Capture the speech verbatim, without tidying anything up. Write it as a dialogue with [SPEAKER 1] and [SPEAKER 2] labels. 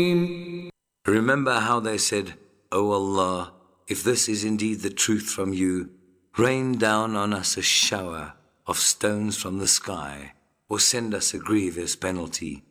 [SPEAKER 1] Remember how they said, O Allah, if this is indeed the truth from you, rain down on us a shower of stones from the sky, or send us a grievous penalty.